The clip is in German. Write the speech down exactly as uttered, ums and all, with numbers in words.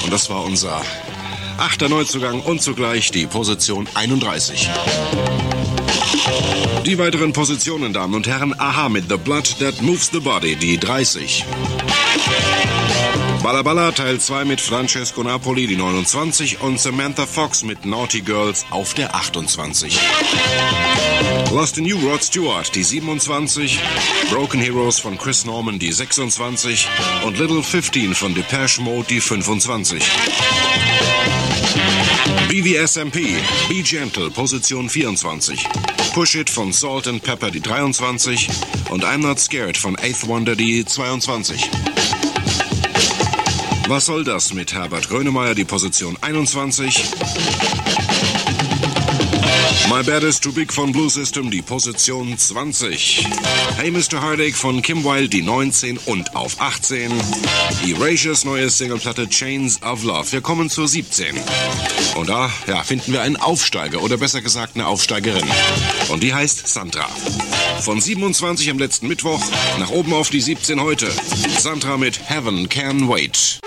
Und das war unser achter Neuzugang und zugleich die Position einunddreißig. Die weiteren Positionen, Damen und Herren, Aha mit The Blood That Moves the Body, die dreißig. Balla Balla Teil zwei mit Francesco Napoli, die neunundzwanzig. Und Samantha Fox mit Naughty Girls auf der achtundzwanzig. Lost in You, Rod Stewart, die siebenundzwanzig. Broken Heroes von Chris Norman, die sechsundzwanzig. Und Little fifteen von Depeche Mode, die fünfundzwanzig. B V S M P, Be Gentle, Position vierundzwanzig. Push It von Salt and Pepper, die dreiundzwanzig. Und I'm Not Scared von Eighth Wonder, die zweiundzwanzig. Was soll das mit Herbert Grönemeyer, die Position einundzwanzig. My Bad Is Too Big von Blue System, die Position zwanzig. Hey Mister Heartache von Kim Wilde, die neunzehn. Und auf achtzehn Erasures neue Singleplatte Chains of Love. Wir kommen zur siebzehn. Und da ja, finden wir einen Aufsteiger, oder besser gesagt eine Aufsteigerin. Und die heißt Sandra. Von siebenundzwanzig am letzten Mittwoch nach oben auf die siebzehn heute. Sandra mit Heaven Can Wait.